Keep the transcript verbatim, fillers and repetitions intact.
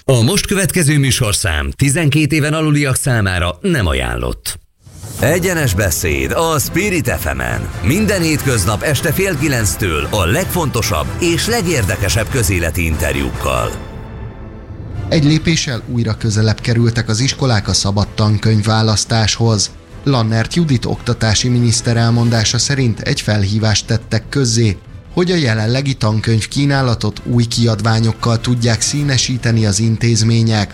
A most következő műsorszám tizenkét éven aluliak számára nem ajánlott. Egyenes beszéd a Spirit ef emen. Minden hétköznap este fél kilenctől a legfontosabb és legérdekesebb közéleti interjúkkal. Egy lépéssel újra közelebb kerültek az iskolák a szabad tankönyvválasztáshoz. Lannert Judit oktatási miniszter elmondása szerint egy felhívást tettek közzé, hogy a jelenlegi tankönyv kínálatot új kiadványokkal tudják színesíteni az intézmények.